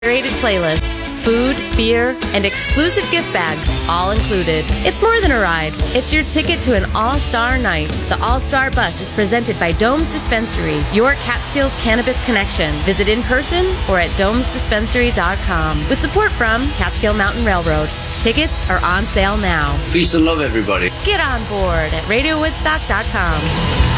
Curated playlist, food, beer, and exclusive gift bags, all included. It's more than a ride. It's your ticket to an all-star night. The All-Star Bus is presented by Domes Dispensary, your Catskills cannabis connection. Visit in person or at domesdispensary.com. With support from Catskill Mountain Railroad. Tickets are on sale now. Peace and love, everybody. Get on board at radiowoodstock.com.